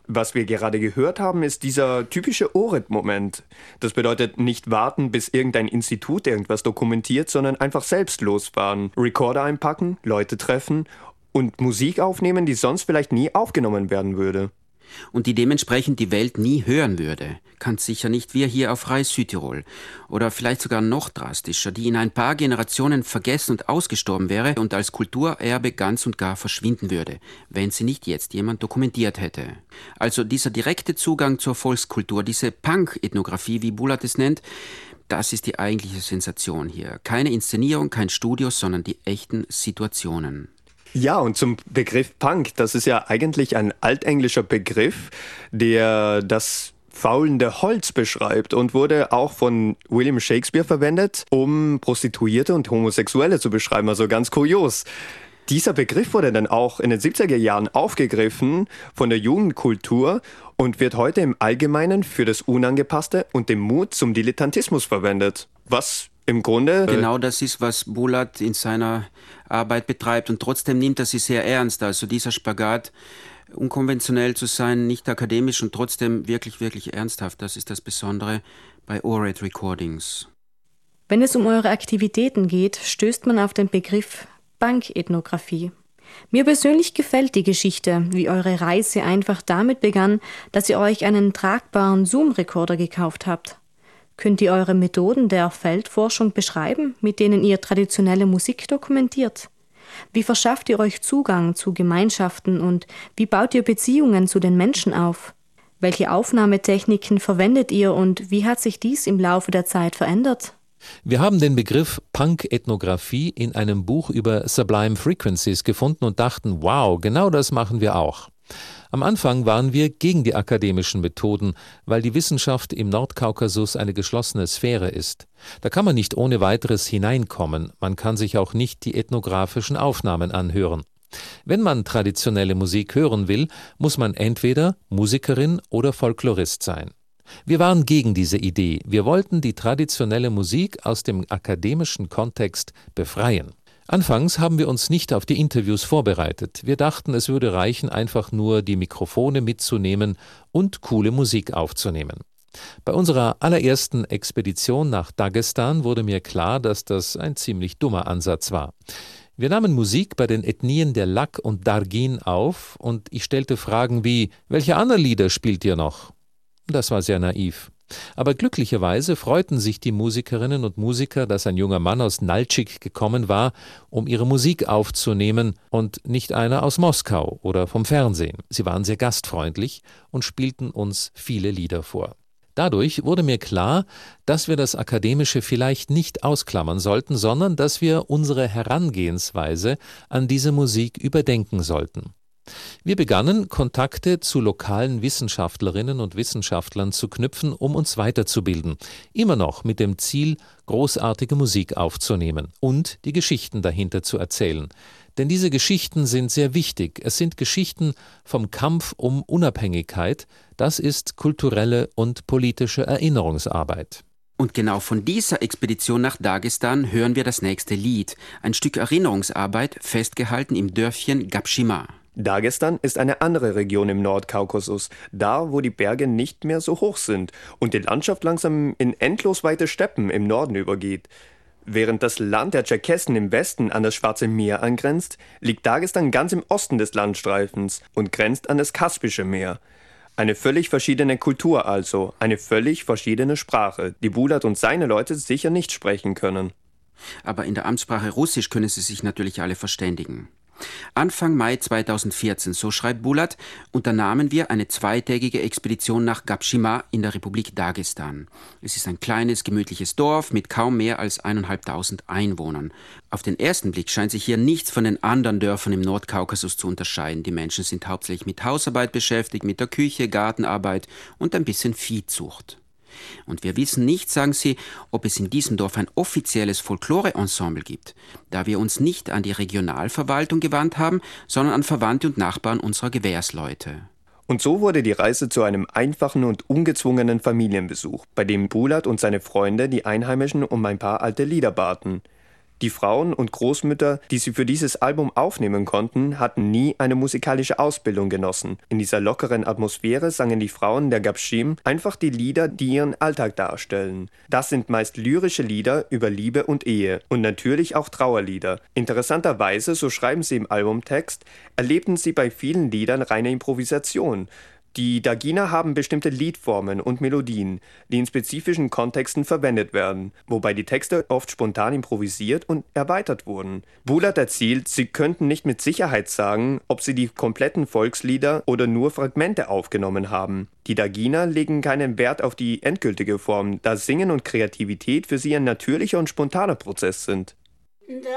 Was wir gerade gehört haben, ist dieser typische Orit-Moment. Das bedeutet nicht warten, bis irgendein Institut irgendwas dokumentiert, sondern einfach selbst losfahren, Recorder einpacken, Leute treffen und Musik aufnehmen, die sonst vielleicht nie aufgenommen werden würde. Und die dementsprechend die Welt nie hören würde. Ganz sicher nicht wir hier auf Reis Südtirol. Oder vielleicht sogar noch drastischer, die in ein paar Generationen vergessen und ausgestorben wäre und als Kulturerbe ganz und gar verschwinden würde, wenn sie nicht jetzt jemand dokumentiert hätte. Also dieser direkte Zugang zur Volkskultur, diese Punk-Ethnographie, wie Bulat es nennt, das ist die eigentliche Sensation hier. Keine Inszenierung, kein Studio, sondern die echten Situationen. Ja, und zum Begriff Punk, das ist ja eigentlich ein altenglischer Begriff, der das faulende Holz beschreibt und wurde auch von William Shakespeare verwendet, um Prostituierte und Homosexuelle zu beschreiben, also ganz kurios. Dieser Begriff wurde dann auch in den 70er Jahren aufgegriffen von der Jugendkultur und wird heute im Allgemeinen für das Unangepasste und den Mut zum Dilettantismus verwendet, was im Grunde genau das ist, was Bulat in seiner Arbeit betreibt. Und trotzdem nimmt er sie sehr ernst. Also dieser Spagat, unkonventionell zu sein, nicht akademisch und trotzdem wirklich, wirklich ernsthaft. Das ist das Besondere bei Orit Recordings. Wenn es um eure Aktivitäten geht, stößt man auf den Begriff Punk-Ethnographie. Mir persönlich gefällt die Geschichte, wie eure Reise einfach damit begann, dass ihr euch einen tragbaren Zoom-Rekorder gekauft habt. Könnt ihr eure Methoden der Feldforschung beschreiben, mit denen ihr traditionelle Musik dokumentiert? Wie verschafft ihr euch Zugang zu Gemeinschaften und wie baut ihr Beziehungen zu den Menschen auf? Welche Aufnahmetechniken verwendet ihr und wie hat sich dies im Laufe der Zeit verändert? Wir haben den Begriff Punk-Ethnographie in einem Buch über Sublime Frequencies gefunden und dachten, wow, genau das machen wir auch. Am Anfang waren wir gegen die akademischen Methoden, weil die Wissenschaft im Nordkaukasus eine geschlossene Sphäre ist. Da kann man nicht ohne weiteres hineinkommen, man kann sich auch nicht die ethnografischen Aufnahmen anhören. Wenn man traditionelle Musik hören will, muss man entweder Musikerin oder Folklorist sein. Wir waren gegen diese Idee, wir wollten die traditionelle Musik aus dem akademischen Kontext befreien. Anfangs haben wir uns nicht auf die Interviews vorbereitet. Wir dachten, es würde reichen, einfach nur die Mikrofone mitzunehmen und coole Musik aufzunehmen. Bei unserer allerersten Expedition nach Dagestan wurde mir klar, dass das ein ziemlich dummer Ansatz war. Wir nahmen Musik bei den Ethnien der Lak und Dargin auf und ich stellte Fragen wie, welche anderen Lieder spielt ihr noch? Das war sehr naiv. Aber glücklicherweise freuten sich die Musikerinnen und Musiker, dass ein junger Mann aus Naltschik gekommen war, um ihre Musik aufzunehmen und nicht einer aus Moskau oder vom Fernsehen. Sie waren sehr gastfreundlich und spielten uns viele Lieder vor. Dadurch wurde mir klar, dass wir das Akademische vielleicht nicht ausklammern sollten, sondern dass wir unsere Herangehensweise an diese Musik überdenken sollten. Wir begannen, Kontakte zu lokalen Wissenschaftlerinnen und Wissenschaftlern zu knüpfen, um uns weiterzubilden, immer noch mit dem Ziel, großartige Musik aufzunehmen und die Geschichten dahinter zu erzählen. Denn diese Geschichten sind sehr wichtig. Es sind Geschichten vom Kampf um Unabhängigkeit. Das ist kulturelle und politische Erinnerungsarbeit. Und genau von dieser Expedition nach Dagestan hören wir das nächste Lied, ein Stück Erinnerungsarbeit, festgehalten im Dörfchen Gapshima. Dagestan ist eine andere Region im Nordkaukasus, da wo die Berge nicht mehr so hoch sind und die Landschaft langsam in endlos weite Steppen im Norden übergeht. Während das Land der Tscherkessen im Westen an das Schwarze Meer angrenzt, liegt Dagestan ganz im Osten des Landstreifens und grenzt an das Kaspische Meer. Eine völlig verschiedene Kultur also, eine völlig verschiedene Sprache, die Bulat und seine Leute sicher nicht sprechen können. Aber in der Amtssprache Russisch können sie sich natürlich alle verständigen. Anfang Mai 2014, so schreibt Bulat, unternahmen wir eine zweitägige Expedition nach Gapshima in der Republik Dagestan. Es ist ein kleines, gemütliches Dorf mit kaum mehr als 1.500 Einwohnern. Auf den ersten Blick scheint sich hier nichts von den anderen Dörfern im Nordkaukasus zu unterscheiden. Die Menschen sind hauptsächlich mit Hausarbeit beschäftigt, mit der Küche, Gartenarbeit und ein bisschen Viehzucht. Und wir wissen nicht, sagen sie, ob es in diesem Dorf ein offizielles Folklore-Ensemble gibt, da wir uns nicht an die Regionalverwaltung gewandt haben, sondern an Verwandte und Nachbarn unserer Gewährsleute. Und so wurde die Reise zu einem einfachen und ungezwungenen Familienbesuch, bei dem Bulat und seine Freunde die Einheimischen um ein paar alte Lieder baten. Die Frauen und Großmütter, die sie für dieses Album aufnehmen konnten, hatten nie eine musikalische Ausbildung genossen. In dieser lockeren Atmosphäre sangen die Frauen der Gapshim einfach die Lieder, die ihren Alltag darstellen. Das sind meist lyrische Lieder über Liebe und Ehe und natürlich auch Trauerlieder. Interessanterweise, so schreiben sie im Albumtext, erlebten sie bei vielen Liedern reine Improvisation. Die Dagina haben bestimmte Liedformen und Melodien, die in spezifischen Kontexten verwendet werden, wobei die Texte oft spontan improvisiert und erweitert wurden. Bulat erzählt, sie könnten nicht mit Sicherheit sagen, ob sie die kompletten Volkslieder oder nur Fragmente aufgenommen haben. Die Dagina legen keinen Wert auf die endgültige Form, da Singen und Kreativität für sie ein natürlicher und spontaner Prozess sind.